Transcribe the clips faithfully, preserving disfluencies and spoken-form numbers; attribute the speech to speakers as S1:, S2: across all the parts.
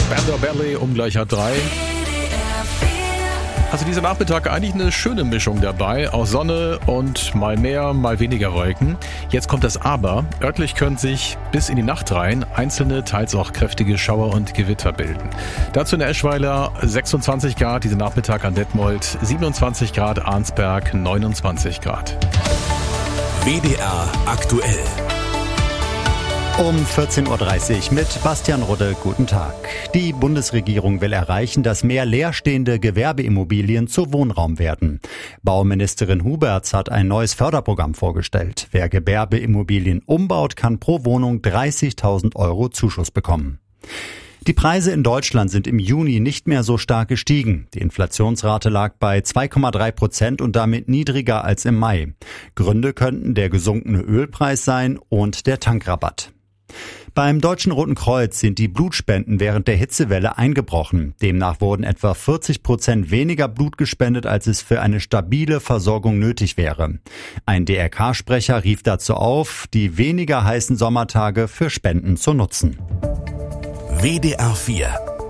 S1: Spandau Ballet ungleich hat drei. Also dieser Nachmittag eigentlich eine schöne Mischung dabei, aus Sonne und mal mehr, mal weniger Wolken. Jetzt kommt das Aber. Örtlich können sich bis in die Nacht rein einzelne, teils auch kräftige Schauer und Gewitter bilden. Dazu in der Eschweiler sechsundzwanzig Grad, diesen Nachmittag an Detmold siebenundzwanzig Grad, Arnsberg neunundzwanzig Grad.
S2: W D R aktuell.
S3: Um vierzehn Uhr dreißig mit Bastian Rudde. Guten Tag. Die Bundesregierung will erreichen, dass mehr leerstehende Gewerbeimmobilien zu Wohnraum werden. Bauministerin Huberts hat ein neues Förderprogramm vorgestellt. Wer Gewerbeimmobilien umbaut, kann pro Wohnung dreißigtausend Euro Zuschuss bekommen. Die Preise in Deutschland sind im Juni nicht mehr so stark gestiegen. Die Inflationsrate lag bei zwei Komma drei Prozent und damit niedriger als im Mai. Gründe könnten der gesunkene Ölpreis sein und der Tankrabatt. Beim Deutschen Roten Kreuz sind die Blutspenden während der Hitzewelle eingebrochen. Demnach wurden etwa vierzig Prozent weniger Blut gespendet, als es für eine stabile Versorgung nötig wäre. Ein D R K-Sprecher rief dazu auf, die weniger heißen Sommertage für Spenden zu nutzen.
S2: W D R vier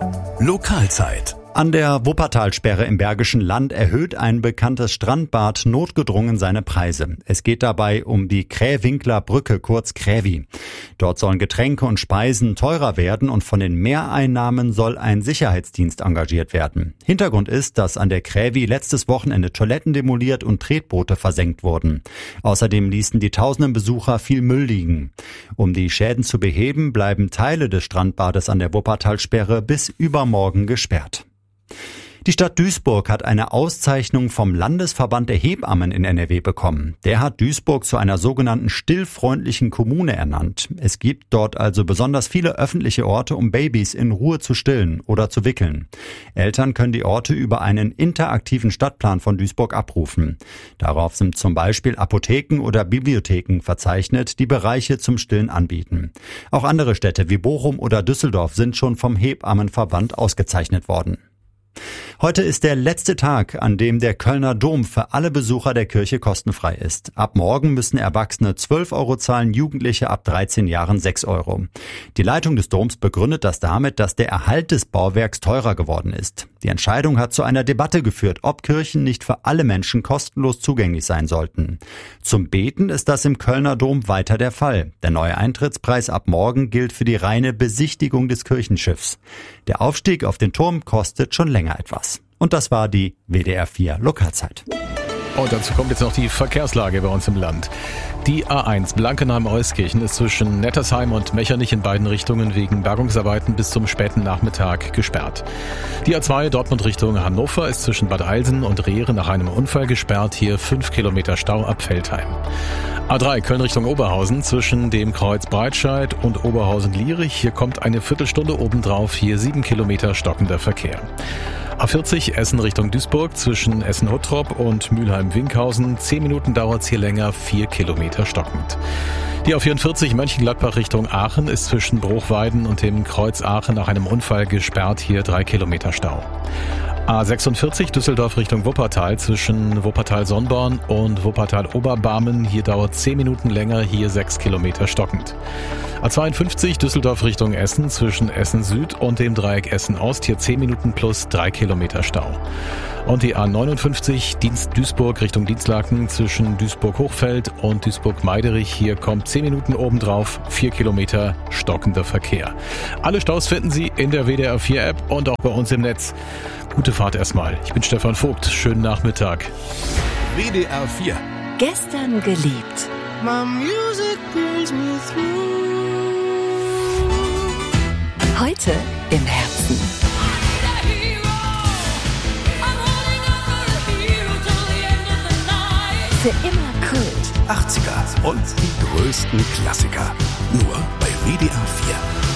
S2: Lokalzeit.
S3: An der Wuppertalsperre im Bergischen Land erhöht ein bekanntes Strandbad notgedrungen seine Preise. Es geht dabei um die Krähwinkler Brücke, kurz Krävi. Dort sollen Getränke und Speisen teurer werden und von den Mehreinnahmen soll ein Sicherheitsdienst engagiert werden. Hintergrund ist, dass an der Krävi letztes Wochenende Toiletten demoliert und Tretboote versenkt wurden. Außerdem ließen die tausenden Besucher viel Müll liegen. Um die Schäden zu beheben, bleiben Teile des Strandbades an der Wuppertalsperre bis übermorgen gesperrt. Die Stadt Duisburg hat eine Auszeichnung vom Landesverband der Hebammen in N R W bekommen. Der hat Duisburg zu einer sogenannten stillfreundlichen Kommune ernannt. Es gibt dort also besonders viele öffentliche Orte, um Babys in Ruhe zu stillen oder zu wickeln. Eltern können die Orte über einen interaktiven Stadtplan von Duisburg abrufen. Darauf sind zum Beispiel Apotheken oder Bibliotheken verzeichnet, die Bereiche zum Stillen anbieten. Auch andere Städte wie Bochum oder Düsseldorf sind schon vom Hebammenverband ausgezeichnet worden. Heute ist der letzte Tag, an dem der Kölner Dom für alle Besucher der Kirche kostenfrei ist. Ab morgen müssen Erwachsene zwölf Euro zahlen, Jugendliche ab dreizehn Jahren sechs Euro. Die Leitung des Doms begründet das damit, dass der Erhalt des Bauwerks teurer geworden ist. Die Entscheidung hat zu einer Debatte geführt, ob Kirchen nicht für alle Menschen kostenlos zugänglich sein sollten. Zum Beten ist das im Kölner Dom weiter der Fall. Der neue Eintrittspreis ab morgen gilt für die reine Besichtigung des Kirchenschiffs. Der Aufstieg auf den Turm kostet schon länger etwas. Und das war die W D R vier Lokalzeit.
S1: Und dazu kommt jetzt noch die Verkehrslage bei uns im Land. Die A eins Blankenheim-Euskirchen ist zwischen Nettersheim und Mechernich in beiden Richtungen wegen Bergungsarbeiten bis zum späten Nachmittag gesperrt. Die A zwei Dortmund Richtung Hannover ist zwischen Bad Eilsen und Reere nach einem Unfall gesperrt. Hier fünf Kilometer Stau ab Veltheim. A drei Köln Richtung Oberhausen zwischen dem Kreuz Breitscheid und Oberhausen-Lierich. Hier kommt eine Viertelstunde obendrauf. Hier sieben Kilometer stockender Verkehr. A vierzig Essen Richtung Duisburg zwischen Essen-Huttrop und Mülheim-Winkhausen. Zehn Minuten dauert's hier länger, vier Kilometer stockend. Die A vierundvierzig Mönchengladbach Richtung Aachen ist zwischen Bruchweiden und dem Kreuz Aachen nach einem Unfall gesperrt. Hier drei Kilometer Stau. A sechsundvierzig Düsseldorf Richtung Wuppertal zwischen Wuppertal-Sonnborn und Wuppertal-Oberbarmen. Hier dauert zehn Minuten länger, hier sechs Kilometer stockend. A zweiundfünfzig Düsseldorf Richtung Essen zwischen Essen Süd und dem Dreieck Essen Ost. Hier zehn Minuten plus drei Kilometer Stau. Und die A neunundfünfzig Dienst Duisburg Richtung Dienstlaken zwischen Duisburg-Hochfeld und Duisburg-Meiderich. Hier kommt zehn Minuten obendrauf, vier Kilometer stockender Verkehr. Alle Staus finden Sie in der W D R vier App und auch bei uns im Netz. Gute Fahrt erstmal. Ich bin Stefan Vogt. Schönen Nachmittag.
S2: W D R vier.
S4: Gestern geliebt.
S5: My music brings me through.
S4: Heute im Herzen. Für immer Kult.
S2: achtziger und die größten Klassiker. Nur bei W D R vier.